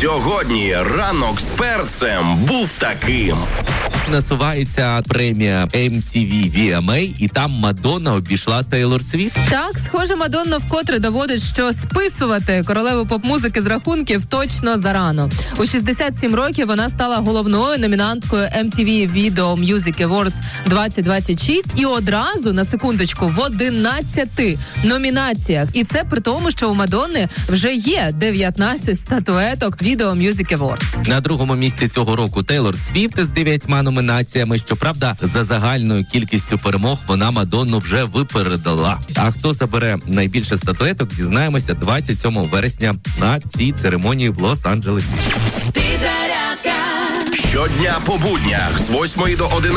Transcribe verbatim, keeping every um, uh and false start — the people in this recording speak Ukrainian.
Сьогодні ранок з перцем був таким. Насувається премія ем ті ві ві ем ей, і там Мадонна обійшла Тейлор Свіфт. Так, схоже, Мадонна вкотре доводить, що списувати королеву поп-музики з рахунків точно зарано. У шістдесят сім років вона стала головною номінанткою ем ті ві Video Music Awards двадцять двадцять шість і одразу, на секундочку, в одинадцяти номінаціях. І це при тому, що у Мадонни вже є дев'ятнадцять статуеток Video Music Awards. На другому місці цього року Тейлор Свіфт з дев'ятьма номінаціями. Щоправда, за загальною кількістю перемог вона Мадонну вже випередила. А хто забере найбільше статуеток, дізнаємося двадцять сьомого вересня на цій церемонії в Лос-Анджелесі. Щодня по буднях з восьмої до одинадцятої.